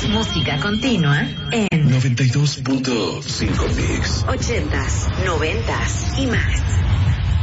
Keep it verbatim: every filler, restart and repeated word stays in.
Música continua en noventa y dos punto cinco Mix. ochentas, noventas y más.